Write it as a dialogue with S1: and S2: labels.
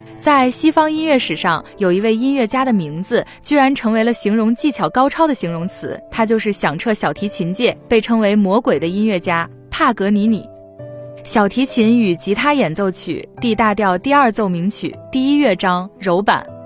S1: 在西方音乐史上，有一位音乐家的名字居然成为了形容技巧高超的形容词，他就是响彻小提琴界，被称为魔鬼的音乐家帕格尼尼。小提琴与吉他演奏曲 D 大调第2奏鸣曲第1乐章柔板